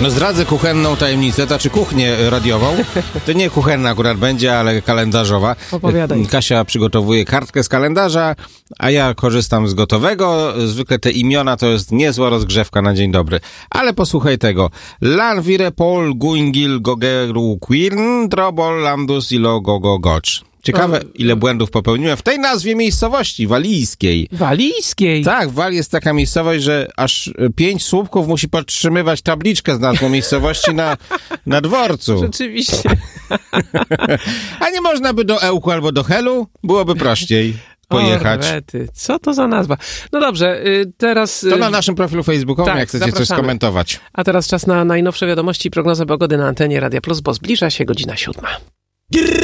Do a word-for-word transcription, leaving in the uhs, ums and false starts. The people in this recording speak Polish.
No zdradzę kuchenną tajemnicę, to czy kuchnię radiową. To nie kuchenna akurat będzie, ale kalendarzowa. Opowiadaj. Kasia przygotowuje kartkę z kalendarza, a ja korzystam z gotowego. Zwykle te imiona to jest niezła rozgrzewka na dzień dobry. Ale posłuchaj tego. Lanvire Paul Guingil Gogeru Quirn Trobol Landus Ilo Gogo Gocz. Ciekawe, ile błędów popełniłem w tej nazwie miejscowości, walijskiej. Walijskiej? Tak, Wal jest taka miejscowość, że aż pięć słupków musi podtrzymywać tabliczkę z nazwą miejscowości na, na dworcu. Rzeczywiście. A nie można by do Ełku albo do Helu? Byłoby prościej pojechać. Orwety. Co to za nazwa? No dobrze, y, teraz... To na naszym profilu facebookowym, tak, jak chcecie zapraszamy. coś skomentować. A teraz czas na najnowsze wiadomości i prognozę pogody na antenie Radia Plus, bo zbliża się godzina siódma.